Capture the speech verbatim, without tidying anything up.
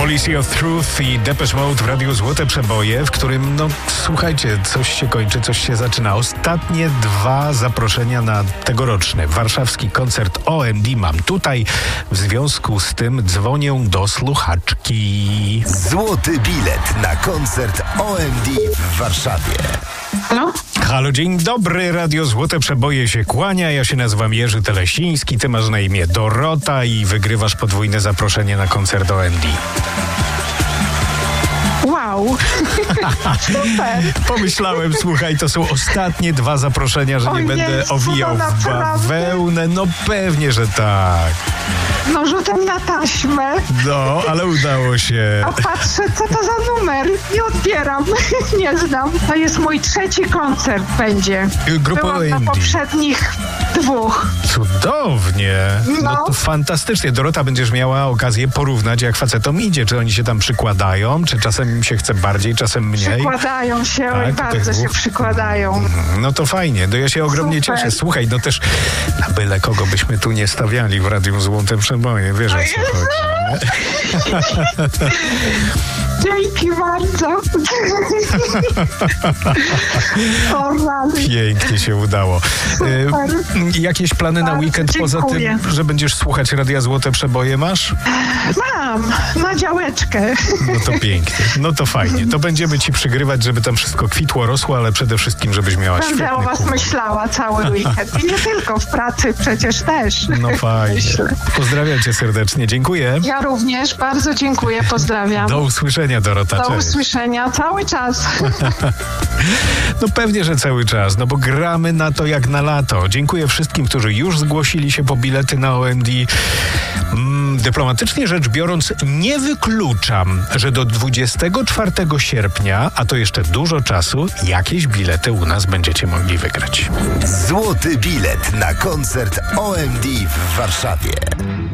Policy of Truth i Depeche Mode w Radiu Złote Przeboje, w którym, no słuchajcie, coś się kończy, coś się zaczyna. Ostatnie dwa zaproszenia na tegoroczny warszawski koncert O M D mam tutaj. W związku z tym dzwonię do słuchaczki. Złoty bilet na koncert O M D w Warszawie. No? Halo, dzień dobry, Radio Złote Przeboje się kłania, ja się nazywam Jerzy Telesiński, ty masz na imię Dorota i wygrywasz podwójne zaproszenie na koncert O M D. Wow, super. Pomyślałem, słuchaj, to są ostatnie dwa zaproszenia, że O nie będę Jezu, owijał no w bawełnę. No pewnie, że tak. No rzutem na taśmę. No, ale udało się. A patrzę, co to za numer. Nie odbieram. Nie znam. To jest mój trzeci koncert będzie. Grupa Byłam O M D. na poprzednich dwóch. Cudownie. No No. to fantastycznie. Dorota, będziesz miała okazję porównać, jak facetom idzie. Czy oni się tam przykładają, czy czasem im się chce bardziej, czasem mniej. Przykładają się, Tak, oj, tych bardzo się dwóch. przykładają. No to fajnie, no ja się ogromnie Super. cieszę. Słuchaj, no też na byle kogo byśmy tu nie stawiali w Radiu Złote Przeboje. Wiesz, o co chodzi, nie? Dzięki bardzo. O rany. Pięknie się udało. E, jakieś plany na Bardzo weekend poza dziękuję. tym, że będziesz słuchać Radia Złote Przeboje masz? Mam, na działeczkę. No to pięknie, no to fajnie. To będziemy ci przygrywać, żeby tam wszystko kwitło, rosło, ale przede wszystkim, żebyś miała Będę świetny o was humor. myślała cały weekend. I nie tylko w pracy, przecież też. No fajnie. Myślę. Pozdrawiam cię serdecznie, dziękuję. Ja również bardzo dziękuję, pozdrawiam. Do usłyszenia, Dorota. Do Cześć. usłyszenia cały czas. No pewnie, że cały czas, no bo gramy na to jak na lato. Dziękuję wszystkim, którzy już zgłosili się po bilety na O M D. Mm, dyplomatycznie rzecz biorąc, nie wykluczam, że do dwudziestego czwartego sierpnia, a to jeszcze dużo czasu, jakieś bilety u nas będziecie mogli wygrać. Złoty bilet na koncert O M D w Warszawie.